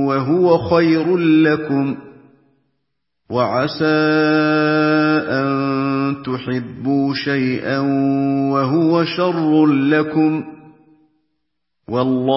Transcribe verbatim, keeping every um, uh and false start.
وهو خير لكم وعسى أن تحبوا شيئا وهو شر لكم والله